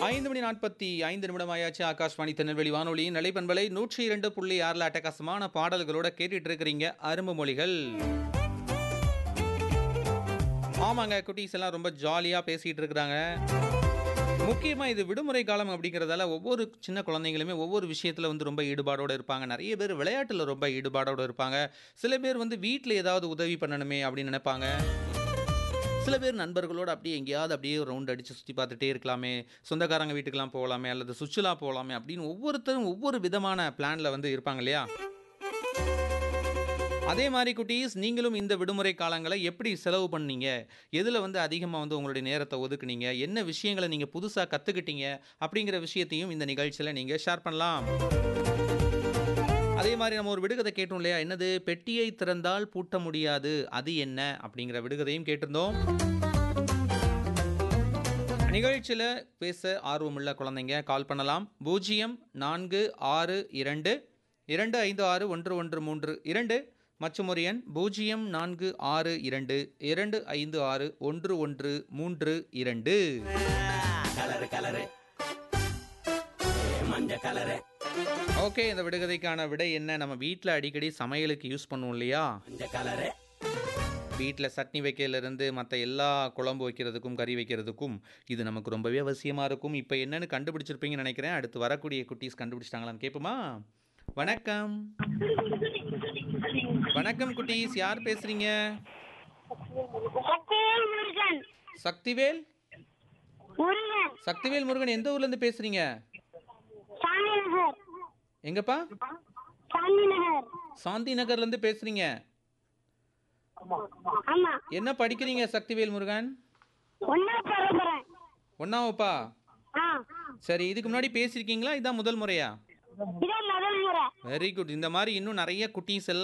5 மணி 45 நிமிடம் ஆயாச்சு. ஆகாஷ்வாணி திருநெல்வேலி வானொலியின் நிலைப்பண்பலை 102.6 அட்டகாசமான பாடல்களோட கேட்டுட்டு இருக்கிறீங்க அரும்பு மொழிகள். ஆமாங்க, குட்டீஸ் எல்லாம் ரொம்ப ஜாலியா பேசிட்டு இருக்கிறாங்க. முக்கியமா இது விடுமுறை காலம் அப்படிங்கிறதால ஒவ்வொரு சின்ன குழந்தைங்களுமே ஒவ்வொரு விஷயத்துல வந்து ரொம்ப ஈடுபாடோட இருப்பாங்க. நிறைய பேர் விளையாட்டுல ரொம்ப ஈடுபாடோட இருப்பாங்க. சில பேர் வந்து வீட்ல ஏதாவது உதவி பண்ணணுமே அப்படின்னு நினைப்பாங்க. சில பேர் நண்பர்களோட அப்படியே எங்கேயாவது அப்படியே ரவுண்ட் அடிச்சு சுற்றி பார்த்துட்டே இருக்கலாமே, சொந்தக்காரங்க வீட்டுக்கெல்லாம் போகலாமே, அல்லது சுற்றுலா போகலாமே அப்படின்னு ஒவ்வொருத்தரும் ஒவ்வொரு விதமான பிளான்ல வந்து இருப்பாங்க இல்லையா? அதே மாதிரி குட்டீஸ், நீங்களும் இந்த விடுமுறை காலங்களை எப்படி செலவு பண்ணீங்க? எதில் வந்து அதிகமாக வந்து உங்களுடைய நேரத்தை ஒதுக்குனீங்க? என்ன விஷயங்களை நீங்கள் புதுசாக கற்றுக்கிட்டீங்க? அப்படிங்கிற விஷயத்தையும் இந்த நிகழ்ச்சியில் நீங்கள் ஷேர் பண்ணலாம். அதே மாதிரி நம்ம ஒரு விடுகதை கேட்டோம் இல்லையா? என்னது? பெட்டியை திறந்தால் பூட்ட முடியாது, அது என்ன? அப்படிங்கிற விடுகதையும் கேட்டிருந்தோம். நிகழ்ச்சியில் பேச ஆர்வமுள்ள குழந்தைங்க கால் பண்ணலாம். 0462 256 113 2 மற்றும் ஒரு எண் 0462 256 1132. ஓகே, இந்த விடுகதைக்கான விடை என்ன? நம்ம வீட்டில் அடிக்கடி சமையலுக்கு யூஸ் பண்ணுவோம் இல்லையா? வீட்டில் சட்னி வைக்கிறதுலேருந்து மற்ற எல்லா குழம்பு வைக்கிறதுக்கும் கறி வைக்கிறதுக்கும் இது நமக்கு ரொம்பவே அவசியமாக இருக்கும். இப்போ என்னன்னு கண்டுபிடிச்சிருப்பீங்கன்னு நினைக்கிறேன். அடுத்து வரக்கூடிய குட்டீஸ் கண்டுபிடிச்சிட்டாங்களான்னு கேட்போமா? வணக்கம். வணக்கம் குட்டீஸ், யார் பேசுறீங்க? சக்திவேல் முருகன். சக்திவேல் முருகன். சக்திவேல் முருகன், எந்த ஊர்ல இருந்து பேசுறீங்க? சாந்திநகர். எங்கப்பா? சாந்திநகர். சாந்தி நகர்ல இருந்து பேசுறீங்க. ஆமா. என்ன படிக்கிறீங்க சக்திவேல் முருகன்? ஒன்னா பரம்பரை. ஒன்னாவப்பா? ஆ. சரி, இதுக்கு முன்னாடி பேசியிருக்கீங்களா? இதான் முதல் முறையா? இதான் முதல் முறை. Very good. இந்த மாதிரி இன்னும் நிறைய குட்டீஸ் எல்லாம்